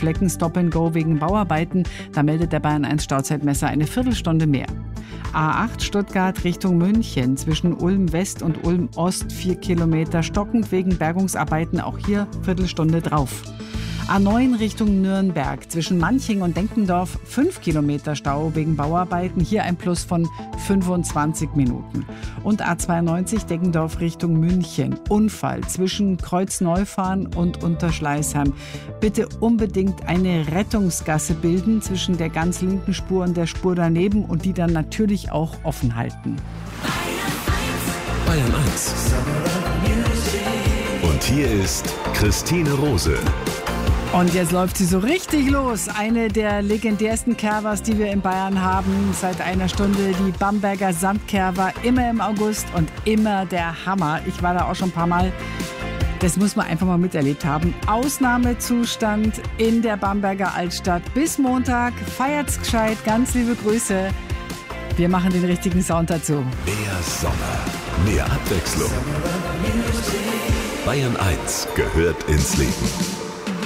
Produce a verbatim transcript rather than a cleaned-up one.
Flecken Stop and Go wegen Bauarbeiten. Da meldet der Bayern eins Stauzeitmesser eine Viertelstunde mehr. A acht Stuttgart Richtung München zwischen Ulm West und Ulm Ost vier Kilometer stockend wegen Bergungsarbeiten, auch hier Viertelstunde drauf. A neun Richtung Nürnberg zwischen Manching und Denkendorf fünf Kilometer Stau wegen Bauarbeiten, hier ein Plus von fünfundzwanzig Minuten. Und A zweiundneunzig Deckendorf Richtung München, Unfall zwischen Kreuzneufahren und Unterschleißheim. Bitte unbedingt eine Rettungsgasse bilden zwischen der ganz linken Spur und der Spur daneben und die dann natürlich auch offen halten. Bayern eins. Und hier ist Christine Rose. Und jetzt läuft sie so richtig los. Eine der legendärsten Kervers, die wir in Bayern haben. Seit einer Stunde die Bamberger Sandkerver. Immer im August und immer der Hammer. Ich war da auch schon ein paar Mal. Das muss man einfach mal miterlebt haben. Ausnahmezustand in der Bamberger Altstadt. Bis Montag. Feiert's gescheit. Ganz liebe Grüße. Wir machen den richtigen Sound dazu. Mehr Sommer. Mehr Abwechslung. Bayern eins gehört ins Leben.